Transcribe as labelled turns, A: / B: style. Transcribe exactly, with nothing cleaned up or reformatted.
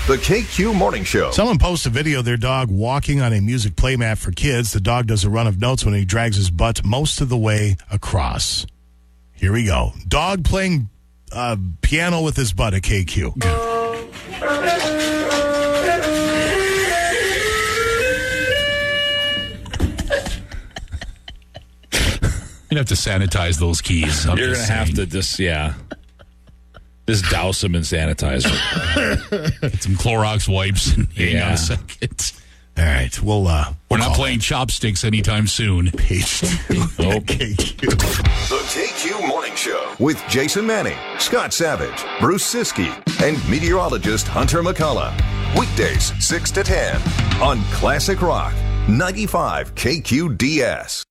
A: The K Q Morning Show.
B: Someone posts a video of their dog walking on a music playmat for kids. The dog does a run of notes when he drags his butt most of the way across. Here we go. Dog playing uh, piano with his butt at K Q.
C: You'd have to sanitize those keys. I'm
D: You're going to have to just, yeah. Just douse them in sanitizer.
C: Get some Clorox wipes and hang
D: Yeah.
C: on a second.
B: All right. Well, uh,
C: We're
B: we'll
C: not
B: call
C: playing chopsticks anytime soon.
B: page two.
D: Nope.
B: K Q.
A: The K Q Morning Show with Jason Manning, Scott Savage, Bruce Siskey, and meteorologist Hunter McCullough. Weekdays, six to ten on Classic Rock, ninety-five K Q D S.